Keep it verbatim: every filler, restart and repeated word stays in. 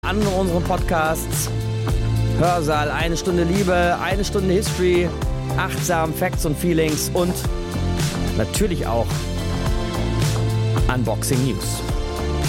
an unseren Podcasts. Hörsaal, eine Stunde Liebe, eine Stunde History, achtsam, Facts und Feelings und natürlich auch Unboxing News.